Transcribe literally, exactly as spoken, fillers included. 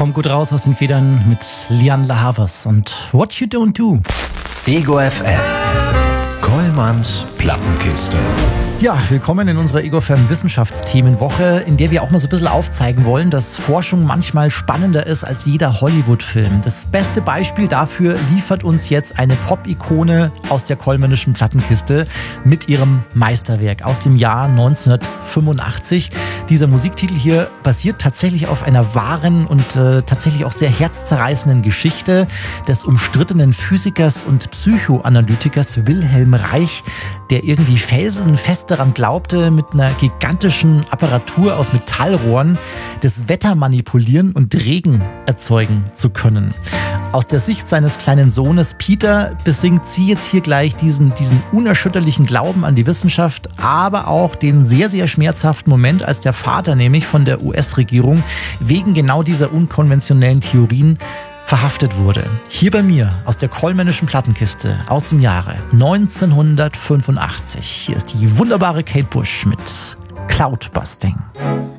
Kommt gut raus aus den Federn mit Lian La Havas und What You Don't Do. Ego F M. Kollmanns Plattenkiste. Ja, willkommen in unserer Ego F M Wissenschaftsthemenwoche, in der wir auch mal so ein bisschen aufzeigen wollen, dass Forschung manchmal spannender ist als jeder Hollywood-Film. Das beste Beispiel dafür liefert uns jetzt eine Pop-Ikone aus der Kollmännischen Plattenkiste mit ihrem Meisterwerk aus dem Jahr neunzehnhundertfünfundachtzig. Dieser Musiktitel hier basiert tatsächlich auf einer wahren und äh, tatsächlich auch sehr herzzerreißenden Geschichte des umstrittenen Physikers und Psychoanalytikers Wilhelm Reich, der irgendwie felsenfest daran glaubte, mit einer gigantischen Apparatur aus Metallrohren das Wetter manipulieren und Regen erzeugen zu können. Aus der Sicht seines kleinen Sohnes Peter besingt sie jetzt hier gleich diesen, diesen unerschütterlichen Glauben an die Wissenschaft, aber auch den sehr, sehr schmerzhaften Moment, als der Vater nämlich von der U S-Regierung wegen genau dieser unkonventionellen Theorien verhaftet wurde. Hier bei mir aus der Kollmännischen Plattenkiste aus dem Jahre neunzehnhundertfünfundachtzig. Hier ist die wunderbare Kate Bush mit Cloudbusting.